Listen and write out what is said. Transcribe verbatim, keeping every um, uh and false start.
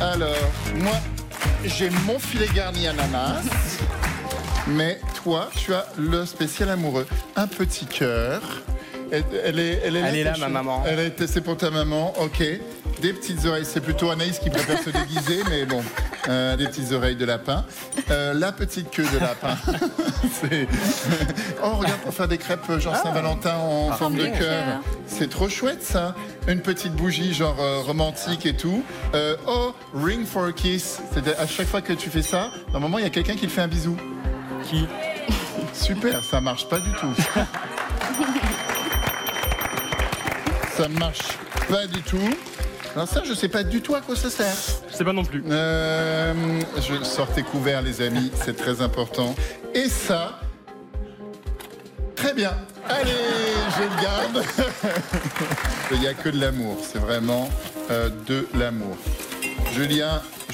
Alors, moi, j'ai mon filet garni ananas. Mais toi, tu as le spécial amoureux. Un petit cœur. Elle, elle est, elle est là, elle est là ma chose. maman. Elle est, c'est pour ta maman, ok. Des petites oreilles, c'est plutôt Anaïs qui préfère se déguiser, mais bon, euh, des petites oreilles de lapin. Euh, la petite queue de lapin. c'est... Oh, regarde, pour faire des crêpes genre ah. Saint-Valentin en ah, forme de cœur. C'est trop chouette ça. Une petite bougie genre euh, romantique et tout. Euh, oh, ring for a kiss. C'est à chaque fois que tu fais ça, normalement il y a quelqu'un qui te fait un bisou. Qui ? Super, ça marche pas du tout. Ça marche pas du tout. Alors ça, je sais pas du tout à quoi ça sert. Je sais pas non plus. Euh, je sors tes couverts, les amis, c'est très important. Et ça, très bien. Allez, je le garde. Il n'y a que de l'amour, c'est vraiment euh, de l'amour. Julien,